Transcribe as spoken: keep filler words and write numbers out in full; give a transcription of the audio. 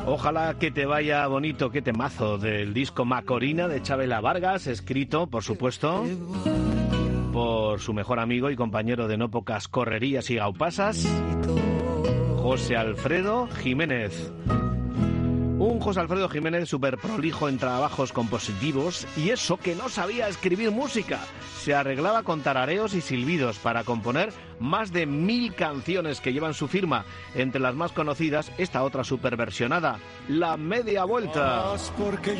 Ojalá que te vaya bonito, qué temazo del disco Macorina de Chabela Vargas, escrito, por supuesto, por su mejor amigo y compañero de no pocas correrías y gaupasas, José Alfredo Jiménez. Un José Alfredo Jiménez súper prolijo en trabajos compositivos, y eso que no sabía escribir música. Se arreglaba con tarareos y silbidos para componer más de mil canciones que llevan su firma. Entre las más conocidas, esta otra superversionada, La Media Vuelta.